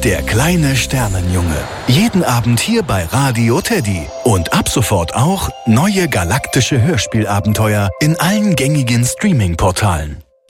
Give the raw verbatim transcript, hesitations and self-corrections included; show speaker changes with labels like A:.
A: der kleine Sternenjunge. Jeden Abend hier bei Radio Teddy. Und ab sofort auch neue galaktische Hörspielabenteuer in allen gängigen Streaming-Portalen.